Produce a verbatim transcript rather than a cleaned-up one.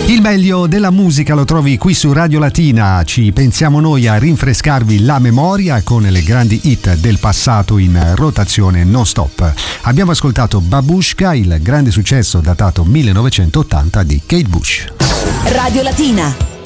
Il meglio della musica lo trovi qui su Radio Latina. Ci pensiamo noi a rinfrescarvi la memoria con le grandi hit del passato in rotazione non stop. Abbiamo ascoltato Babushka, il grande successo datato millenovecentottanta di Kate Bush. Radio Latina.